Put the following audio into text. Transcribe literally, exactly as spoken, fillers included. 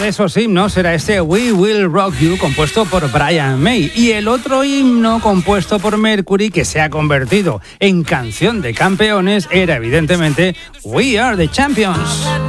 de esos himnos era este We Will Rock You, compuesto por Brian May, y el otro himno compuesto por Mercury, que se ha convertido en canción de campeones, era evidentemente We Are the Champions.